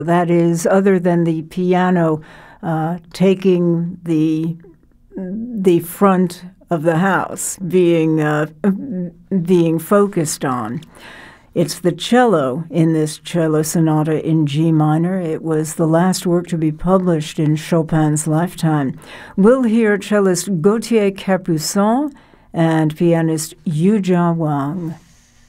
That is, other than the piano taking the front of the house, being focused on. It's the cello in this cello sonata in G minor. It was the last work to be published in Chopin's lifetime. We'll hear cellist Gauthier Capuçon and pianist Yu Jia Wang.